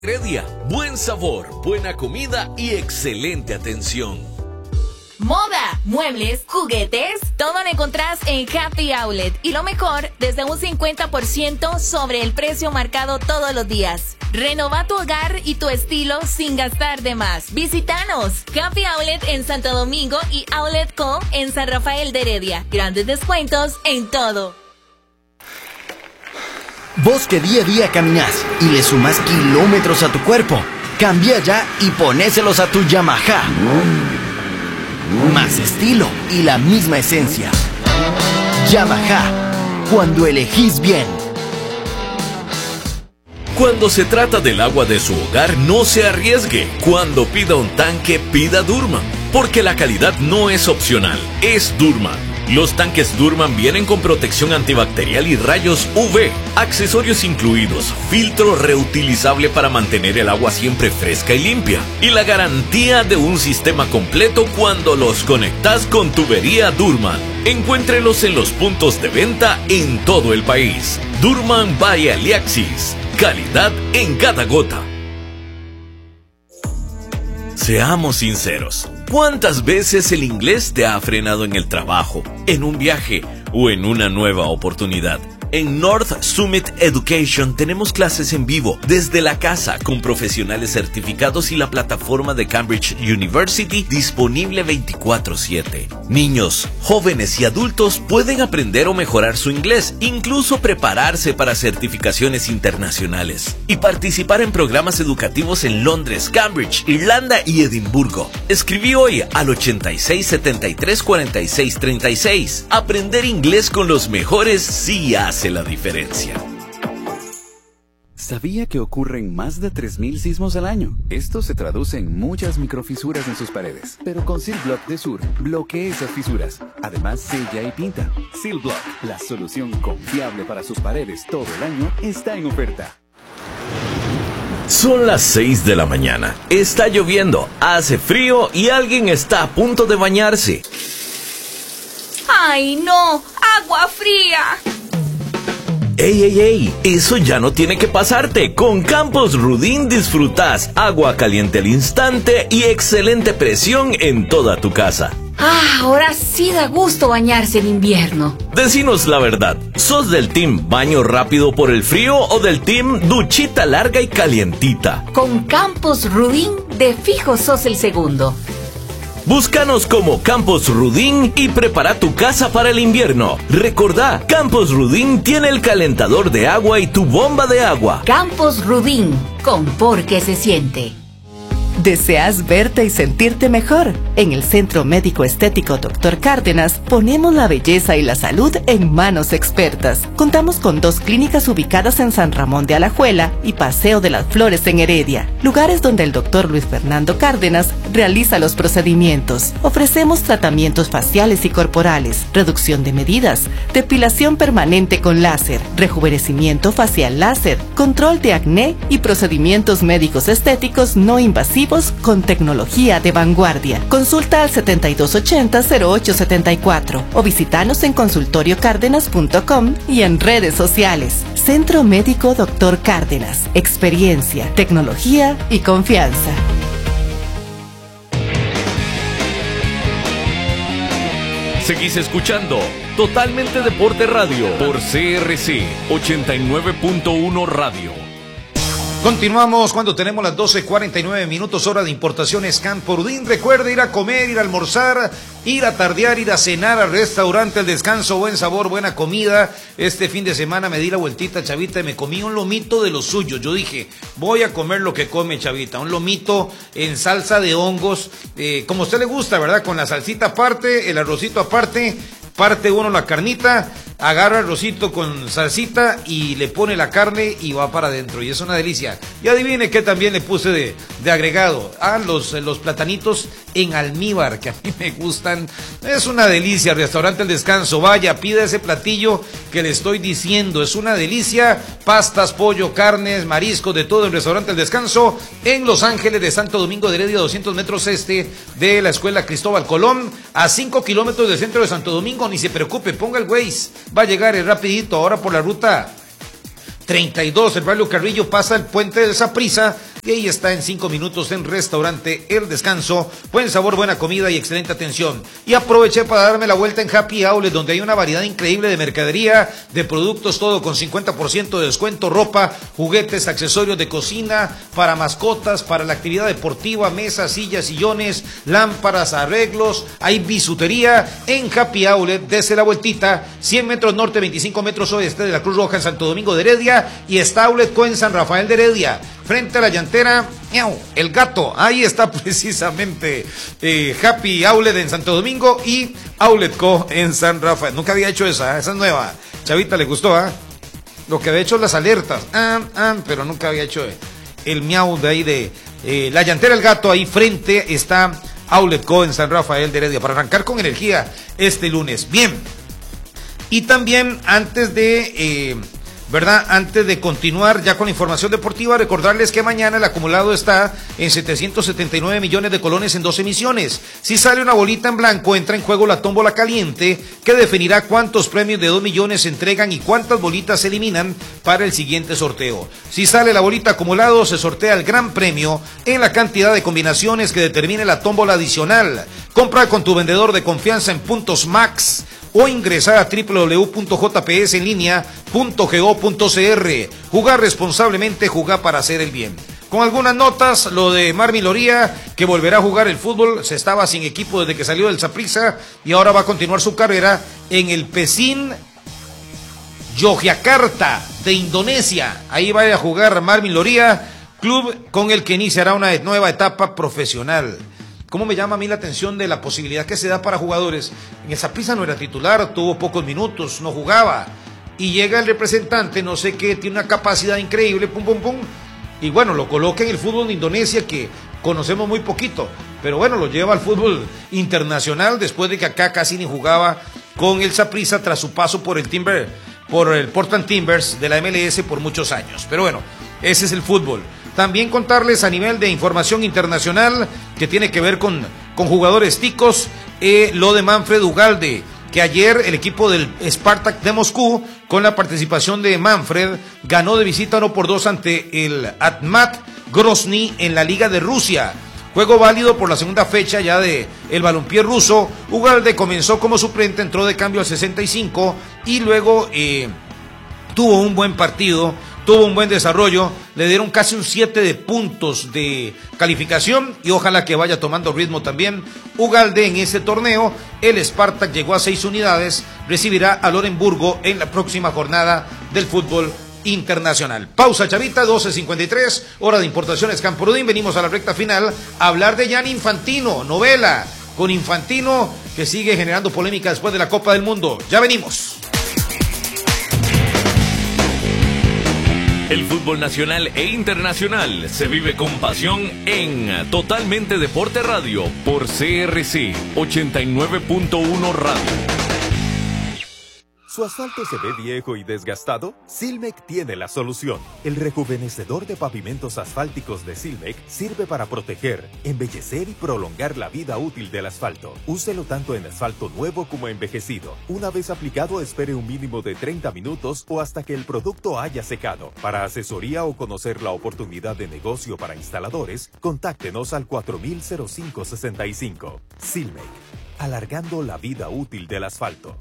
Heredia, buen sabor, buena comida y excelente atención. Moda, muebles, juguetes, todo lo encontrás en Happy Outlet. Y lo mejor, desde un 50% sobre el precio marcado todos los días. Renova tu hogar y tu estilo sin gastar de más. Visítanos. Happy Outlet en Santo Domingo y Outlet Co. en San Rafael de Heredia. Grandes descuentos en todo. Vos que día a día caminás y le sumás kilómetros a tu cuerpo, cambia ya y ponéselos a tu Yamaha. Más estilo y la misma esencia. Yamaha, cuando elegís bien. Cuando se trata del agua de su hogar, no se arriesgue. Cuando pida un tanque, pida Durman, porque la calidad no es opcional, es Durman. Los tanques Durman vienen con protección antibacterial y rayos UV, accesorios incluidos, filtro reutilizable para mantener el agua siempre fresca y limpia, y la garantía de un sistema completo cuando los conectas con tubería Durman. Encuéntrelos en los puntos de venta en todo el país. Durman by Aliaxis, calidad en cada gota. Seamos sinceros, ¿cuántas veces el inglés te ha frenado en el trabajo, en un viaje o en una nueva oportunidad? En North Summit Education tenemos clases en vivo desde la casa con profesionales certificados y la plataforma de Cambridge University disponible 24/7. Niños, jóvenes y adultos pueden aprender o mejorar su inglés, incluso prepararse para certificaciones internacionales y participar en programas educativos en Londres, Cambridge, Irlanda y Edimburgo. Escribí hoy al 86 73 46 36. Aprender inglés con los mejores sí hace la diferencia. ¿Sabía que ocurren más de 3.000 sismos al año? Esto se traduce en muchas microfisuras en sus paredes. Pero con Seal Block de Sur, bloquea esas fisuras. Además, sella y pinta. Seal Block, la solución confiable para sus paredes todo el año, está en oferta. Son las 6 de la mañana. Está lloviendo, hace frío y alguien está a punto de bañarse. ¡Ay, no! ¡Agua fría! ¡Ey, ey, ey! Eso ya no tiene que pasarte. Con Campos Rudin disfrutas agua caliente al instante y excelente presión en toda tu casa. Ahora sí da gusto bañarse en invierno. Decinos la verdad, ¿sos del team baño rápido por el frío o del team duchita larga y calientita? Con Campos Rudin, de fijo sos el segundo. Búscanos como Campos Rudin y prepara tu casa para el invierno. Recordá, Campos Rudin tiene el calentador de agua y tu bomba de agua. Campos Rudin, confort que se siente. ¿Deseas verte y sentirte mejor? En el Centro Médico Estético Dr. Cárdenas ponemos la belleza y la salud en manos expertas. Contamos con 2 clínicas ubicadas en San Ramón de Alajuela y Paseo de las Flores en Heredia, lugares donde el Dr. Luis Fernando Cárdenas realiza los procedimientos. Ofrecemos tratamientos faciales y corporales, reducción de medidas, depilación permanente con láser, rejuvenecimiento facial láser, control de acné y procedimientos médicos estéticos no invasivos con tecnología de vanguardia. Consulta al 7280-0874 o visítanos en consultoriocárdenas.com y en redes sociales. Centro Médico Dr. Cárdenas. Experiencia, tecnología y confianza. Seguís escuchando Totalmente Deporte Radio por CRC 89.1 Radio. Continuamos cuando tenemos las 12:49 minutos, hora de importaciones Campo Rudin. Recuerde ir a comer, ir a almorzar, ir a tardear, ir a cenar al restaurante El Descanso. Buen sabor, buena comida. Este fin de semana me di la vueltita, Chavita, y me comí un lomito de los suyos. Yo dije, voy a comer lo que come Chavita, un lomito en salsa de hongos, como a usted le gusta, ¿verdad? Con la salsita aparte, el arrocito aparte. Parte uno la carnita, agarra el arrocito con salsita y le pone la carne y va para adentro. Y es una delicia. Y adivine qué también le puse de agregado. Los platanitos en almíbar, que a mí me gustan. Es una delicia. Restaurante El Descanso. Vaya, pida ese platillo que le estoy diciendo. Es una delicia. Pastas, pollo, carnes, mariscos, de todo en Restaurante El Descanso. En Los Ángeles de Santo Domingo de Heredia, 200 metros este de la Escuela Cristóbal Colón. A 5 kilómetros del centro de Santo Domingo. Ni se preocupe, ponga el Waze. Va a llegar rapidito ahora por la ruta 32, el barrio Carrillo, pasa el puente de Saprissa, Y ahí está en 5 minutos en Restaurante El Descanso. Buen sabor, buena comida y excelente atención. Y aproveché para darme la vuelta en Happy Outlet, donde hay una variedad increíble de mercadería, de productos, todo con 50% de descuento, ropa, juguetes, accesorios de cocina, para mascotas, para la actividad deportiva, mesas, sillas, sillones, lámparas, arreglos. Hay bisutería en Happy Outlet. Desde la vueltita, 100 metros norte, 25 metros oeste de la Cruz Roja en Santo Domingo de Heredia, y está Outlet Co en San Rafael de Heredia, frente a la llantera El Gato. Ahí está precisamente Happy Outlet en Santo Domingo y Outlet Co en San Rafael. Nunca había hecho esa es nueva. Chavita le gustó, Lo que había hecho las alertas, pero nunca había hecho el miau de ahí de la llantera El Gato. Ahí frente está Outlet Co en San Rafael de Heredia, para arrancar con energía este lunes. Bien, y también antes de continuar ya con la información deportiva, recordarles que mañana el acumulado está en 779 millones de colones en 2 emisiones. Si sale una bolita en blanco, entra en juego la tómbola caliente, que definirá cuántos premios de 2 millones se entregan y cuántas bolitas se eliminan para el siguiente sorteo. Si sale la bolita acumulado, se sortea el gran premio en la cantidad de combinaciones que determine la tómbola adicional. Compra con tu vendedor de confianza en Puntos Max o ingresar a www.jpsenlinea.go.cr. Jugar responsablemente, jugar para hacer el bien. Con algunas notas, lo de Marvin Loría, que volverá a jugar el fútbol. Se estaba sin equipo desde que salió del Saprissa y ahora va a continuar su carrera en el PECIN Yogyakarta de Indonesia. Ahí va a jugar Marvin Loría, club con el que iniciará una nueva etapa profesional. ¿Cómo me llama a mí la atención de la posibilidad que se da para jugadores? En el Saprissa no era titular, tuvo pocos minutos, no jugaba. Y llega el representante, no sé qué, tiene una capacidad increíble, y bueno, lo coloca en el fútbol de Indonesia, que conocemos muy poquito. Pero bueno, lo lleva al fútbol internacional, después de que acá casi ni jugaba con el Saprissa tras su paso por el Portland Timbers de la MLS por muchos años. Pero bueno, ese es el fútbol. También contarles a nivel de información internacional que tiene que ver con jugadores ticos, lo de Manfred Ugalde, que ayer el equipo del Spartak de Moscú, con la participación de Manfred, ganó de visita 1-2 ante el Atmat Grozny en la Liga de Rusia. Juego válido por la segunda fecha ya de el balompié ruso. Ugalde comenzó como suplente, entró de cambio al 65 y luego tuvo un buen partido. Tuvo un buen desarrollo, le dieron casi un 7 de puntos de calificación y ojalá que vaya tomando ritmo también Ugalde en ese torneo. El Spartak llegó a 6 unidades, recibirá a Lorenburgo en la próxima jornada del fútbol internacional. Pausa, chavita, 12:53, hora de importaciones Camprodín. Venimos a la recta final a hablar de Gianni Infantino, novela con Infantino que sigue generando polémica después de la Copa del Mundo. Ya venimos. El fútbol nacional e internacional se vive con pasión en Totalmente Deporte Radio por CRC 89.1 Radio. ¿Su asfalto se ve viejo y desgastado? Silmec tiene la solución. El rejuvenecedor de pavimentos asfálticos de Silmec sirve para proteger, embellecer y prolongar la vida útil del asfalto. Úselo tanto en asfalto nuevo como envejecido. Una vez aplicado, espere un mínimo de 30 minutos o hasta que el producto haya secado. Para asesoría o conocer la oportunidad de negocio para instaladores, contáctenos al 4000-0565. Silmec, alargando la vida útil del asfalto.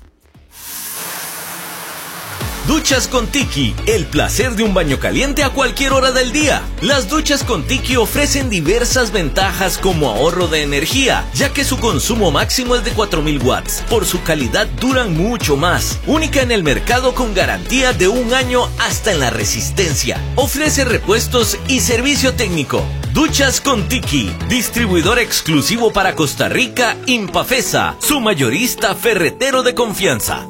Duchas con Tiki, el placer de un baño caliente a cualquier hora del día. Las duchas con Tiki ofrecen diversas ventajas como ahorro de energía, ya que su consumo máximo es de 4000 watts. Por su calidad duran mucho más. Única en el mercado con garantía de 1 año hasta en la resistencia. Ofrece repuestos y servicio técnico. Duchas con Tiki, distribuidor exclusivo para Costa Rica, Impafesa, su mayorista ferretero de confianza.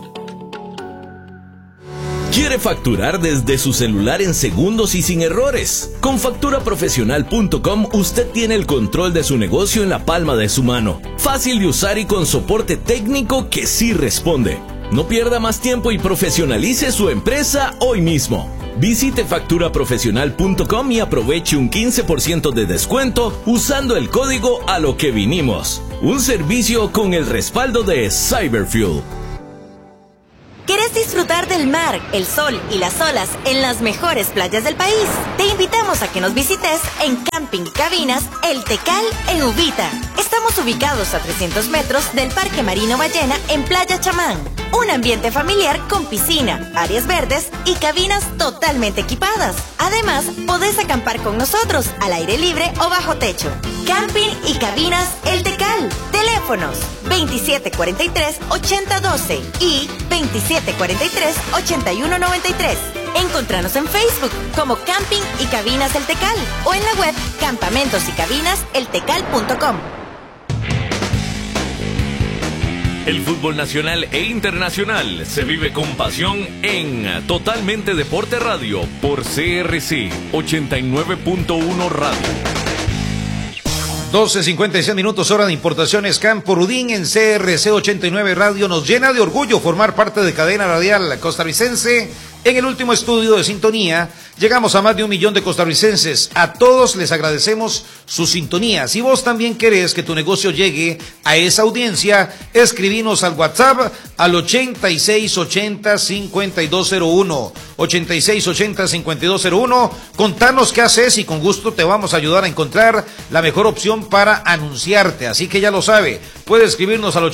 ¿Quiere facturar desde su celular en segundos y sin errores? Con facturaprofesional.com usted tiene el control de su negocio en la palma de su mano. Fácil de usar y con soporte técnico que sí responde. No pierda más tiempo y profesionalice su empresa hoy mismo. Visite facturaprofesional.com y aproveche un 15% de descuento usando el código A lo que vinimos. Un servicio con el respaldo de Cyberfuel. ¿Querés disfrutar del mar, el sol y las olas en las mejores playas del país? Te invitamos a que nos visites en Camping y Cabinas El Tecal en Uvita. Estamos ubicados a 300 metros del Parque Marino Ballena en Playa Chamán. Un ambiente familiar con piscina, áreas verdes y cabinas totalmente equipadas. Además, podés acampar con nosotros al aire libre o bajo techo. Camping y Cabinas El Tecal. Teléfonos 2743-8012 y 2743-8193. Encontranos en Facebook como Camping y Cabinas El Tecal o en la web campamentosycabinaseltecal.com. El fútbol nacional e internacional se vive con pasión en Totalmente Deporte Radio por CRC 89.1 Radio. 12:56 minutos, hora de importaciones Campo Rudín en CRC 89 Radio. Nos llena de orgullo formar parte de cadena radial costarricense. En el último estudio de sintonía, llegamos a más de 1 millón de costarricenses. A todos les agradecemos su sintonía. Si vos también querés que tu negocio llegue a esa audiencia, escribinos al WhatsApp al 8680-5201. 8680-5201. Contanos qué haces y con gusto te vamos a ayudar a encontrar la mejor opción para anunciarte. Así que ya lo sabe, puedes escribirnos al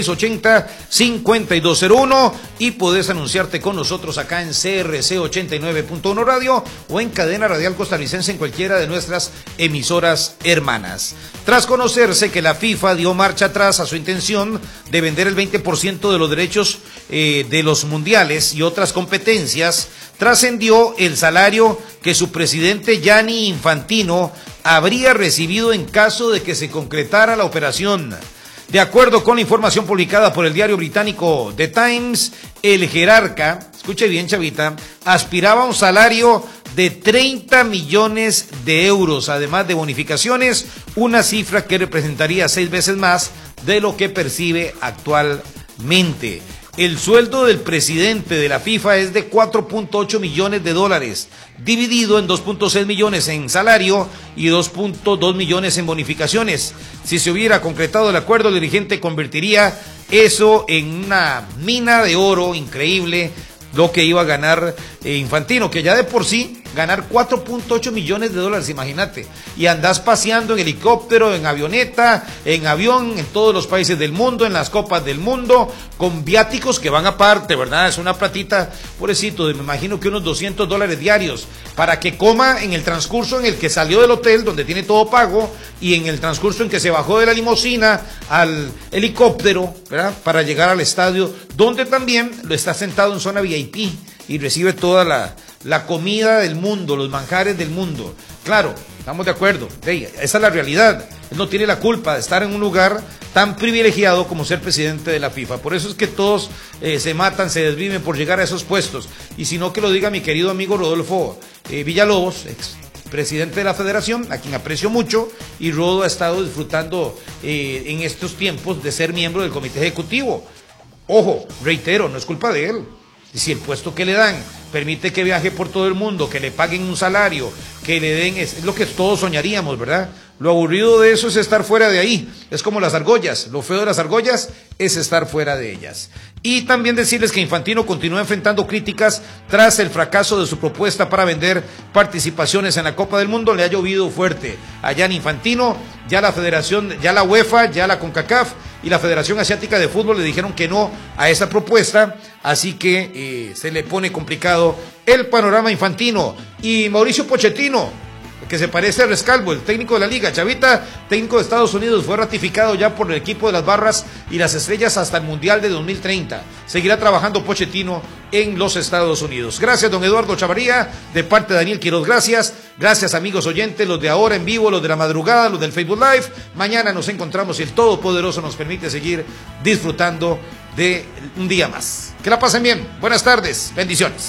8680-5201 y podés anunciarte con nosotros acá en CRC 89.1 Radio o en cadena radial costarricense en cualquiera de nuestras emisoras hermanas. Tras conocerse que la FIFA dio marcha atrás a su intención de vender el 20% de los derechos de los mundiales y otras competencias, trascendió el salario que su presidente Gianni Infantino habría recibido en caso de que se concretara la operación. De acuerdo con la información publicada por el diario británico The Times, el jerarca, escuche bien chavita, aspiraba a un salario de 30 millones de euros, además de bonificaciones, una cifra que representaría 6 veces más de lo que percibe actualmente. El sueldo del presidente de la FIFA es de 4.8 millones de dólares, dividido en 2.6 millones en salario y 2.2 millones en bonificaciones. Si se hubiera concretado el acuerdo, el dirigente convertiría eso en una mina de oro increíble, lo que iba a ganar Infantino, que ya de por sí ganar 4.8 millones de dólares, imagínate, y andás paseando en helicóptero, en avioneta, en avión, en todos los países del mundo, en las copas del mundo, con viáticos que van aparte, ¿verdad? Es una platita, pobrecito, me imagino que unos $200 diarios, para que coma en el transcurso en el que salió del hotel, donde tiene todo pago, y en el transcurso en que se bajó de la limusina al helicóptero, ¿verdad? Para llegar al estadio, donde también lo está sentado en zona VIP y recibe toda la comida del mundo, los manjares del mundo. Claro, estamos de acuerdo, esa es la realidad. Él no tiene la culpa de estar en un lugar tan privilegiado como ser presidente de la FIFA. Por eso es que todos se matan, se desviven por llegar a esos puestos. Y si no, que lo diga mi querido amigo Rodolfo Villalobos, ex presidente de la federación, a quien aprecio mucho, y Rodo ha estado disfrutando en estos tiempos de ser miembro del comité ejecutivo. Ojo, reitero, no es culpa de él. Y si el puesto que le dan permite que viaje por todo el mundo, que le paguen un salario, que le den, es lo que todos soñaríamos, ¿verdad? Lo aburrido de eso es estar fuera de ahí. Es como las argollas. Lo feo de las argollas es estar fuera de ellas. Y también decirles que Infantino continúa enfrentando críticas tras el fracaso de su propuesta para vender participaciones en la Copa del Mundo. Le ha llovido fuerte allá en Infantino. Ya la Federación, ya la UEFA, ya la CONCACAF y la Federación Asiática de Fútbol le dijeron que no a esa propuesta. Así que se le pone complicado el panorama a Infantino. Y Mauricio Pochettino, que se parece a Rescalvo, el técnico de la liga, chavita, técnico de Estados Unidos, fue ratificado ya por el equipo de las Barras y las Estrellas hasta el Mundial de 2030. Seguirá trabajando Pochettino en los Estados Unidos. Gracias, don Eduardo Chavarría, de parte de Daniel Quiroz, gracias. Gracias, amigos oyentes, los de ahora en vivo, los de la madrugada, los del Facebook Live. Mañana nos encontramos y el Todopoderoso nos permite seguir disfrutando de un día más. Que la pasen bien. Buenas tardes. Bendiciones.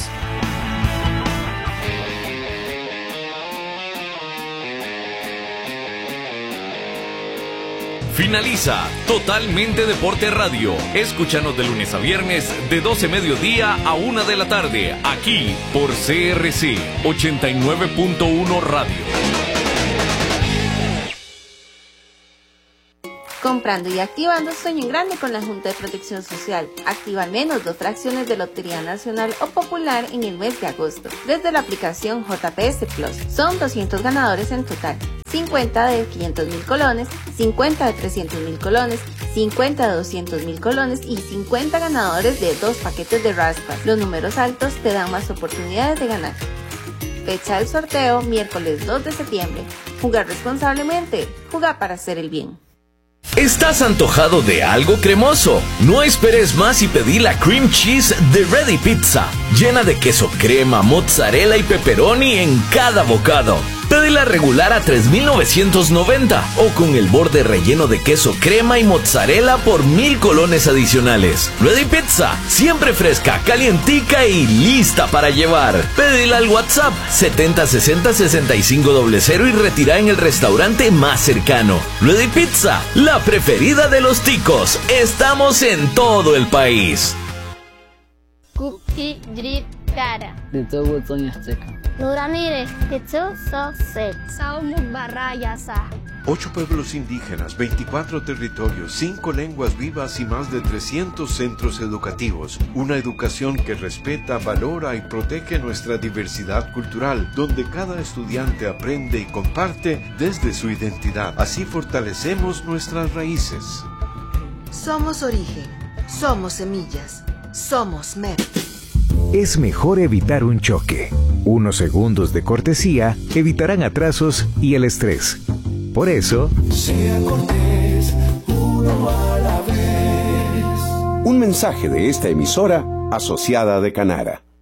Finaliza Totalmente Deporte Radio. Escúchanos de lunes a viernes de 12 mediodía a 1 de la tarde, aquí por CRC 89.1 Radio. Comprando y activando Sueño en Grande con la Junta de Protección Social. Activa al menos 2 fracciones de Lotería Nacional o Popular en el mes de agosto, desde la aplicación JPS Plus. Son 200 ganadores en total. 50 de 500.000 colones, 50 de 300.000 colones, 50 de 200.000 colones y 50 ganadores de 2 paquetes de raspas. Los números altos te dan más oportunidades de ganar. Fecha del sorteo, miércoles 2 de septiembre. Jugar responsablemente. Jugar para hacer el bien. ¿Estás antojado de algo cremoso? No esperes más y pedí la cream cheese de Ready Pizza, llena de queso crema, mozzarella y pepperoni en cada bocado. Pedila regular a $3,990 o con el borde relleno de queso crema y mozzarella por 1,000 colones adicionales. Ready Pizza, siempre fresca, calientica y lista para llevar. Pedila al WhatsApp 7060-6500 y retira en el restaurante más cercano. Ready Pizza, la preferida de los ticos. Estamos en todo el país. Cara. De todo Azteca. Nuramire, Sosek, Saumuk Barrayasa. 8 pueblos indígenas, 24 territorios, 5 lenguas vivas y más de 300 centros educativos. Una educación que respeta, valora y protege nuestra diversidad cultural, donde cada estudiante aprende y comparte desde su identidad. Así fortalecemos nuestras raíces. Somos origen, somos semillas, somos MEP. Es mejor evitar un choque. Unos segundos de cortesía evitarán atrasos y el estrés. Por eso, sea cortés, uno a la vez. Un mensaje de esta emisora asociada de Canara.